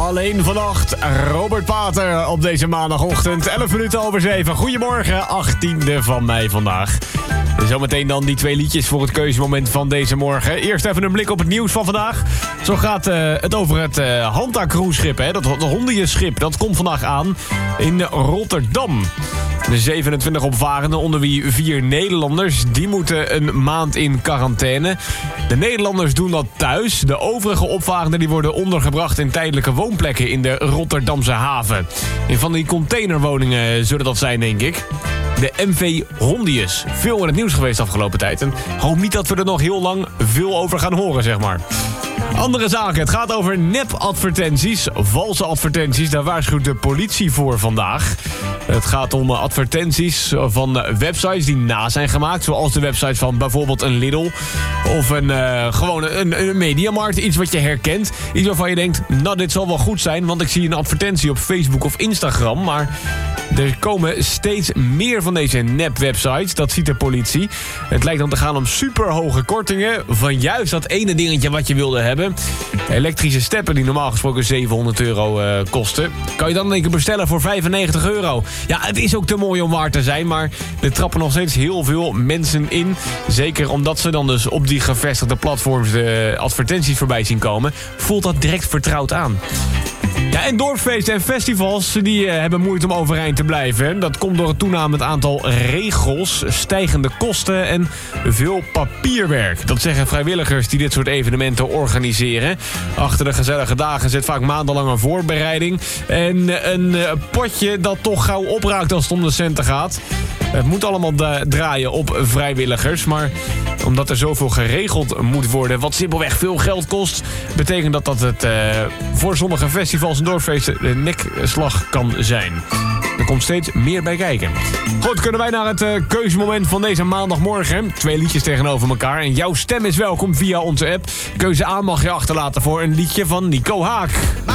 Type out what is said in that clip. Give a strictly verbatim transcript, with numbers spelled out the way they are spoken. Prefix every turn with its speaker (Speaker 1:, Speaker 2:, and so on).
Speaker 1: Alleen vannacht, Robert Pater op deze maandagochtend, elf minuten over zeven. Goedemorgen, achttiende van mei vandaag. Zometeen dan die twee liedjes voor het keuzemoment van deze morgen. Eerst even een blik op het nieuws van vandaag. Zo gaat uh, het over het uh, Hanta cruiseschip, hè? Dat, dat hondenschip. Dat komt vandaag aan in Rotterdam. De zevenentwintig opvarenden, onder wie vier Nederlanders, die moeten een maand in quarantaine. De Nederlanders doen dat thuis. De overige opvarenden die worden ondergebracht in tijdelijke woonplekken in de Rotterdamse haven. In van die containerwoningen zullen dat zijn, denk ik. De M V Hondius. Veel in het nieuws geweest de afgelopen tijd. En hoop niet dat we er nog heel lang veel over gaan horen, zeg maar. Andere zaken. Het gaat over nep-advertenties. Valse advertenties. Daar waarschuwt de politie voor vandaag. Het gaat om advertenties van websites die na zijn gemaakt. Zoals de website van bijvoorbeeld een Lidl. Of een, uh, gewoon een, een Mediamarkt. Iets wat je herkent. Iets waarvan je denkt, nou dit zal wel goed zijn. Want ik zie een advertentie op Facebook of Instagram. Maar er komen steeds meer van deze nep-websites. Dat ziet de politie. Het lijkt dan te gaan om superhoge kortingen. Van juist dat ene dingetje wat je wilde hebben. Elektrische steppen die normaal gesproken zevenhonderd euro uh, kosten. Kan je dan in één keer bestellen voor vijfennegentig euro. Ja, het is ook te mooi om waar te zijn. Maar er trappen nog steeds heel veel mensen in. Zeker omdat ze dan dus op die gevestigde platforms de advertenties voorbij zien komen. Voelt dat direct vertrouwd aan. Ja, en dorpsfeesten en festivals die uh, hebben moeite om overeind te blijven. Dat komt door het toenamend aantal regels, stijgende kosten en veel papierwerk. Dat zeggen vrijwilligers die dit soort evenementen organiseren. Achter de gezellige dagen zit vaak maandenlange voorbereiding. En een uh, potje dat toch gauw opraakt als het om de centen gaat. Het moet allemaal da- draaien op vrijwilligers. Maar omdat er zoveel geregeld moet worden, wat simpelweg veel geld kost, betekent dat dat het uh, voor sommige festivals en dorpsfeesten de nekslag kan zijn. Er komt steeds meer bij kijken. Goed, kunnen wij naar het uh, keuzemoment van deze maandagmorgen. Twee liedjes tegenover elkaar. En jouw stem is welkom via onze app. Keuze A mag je achterlaten voor een liedje van Nico Haak.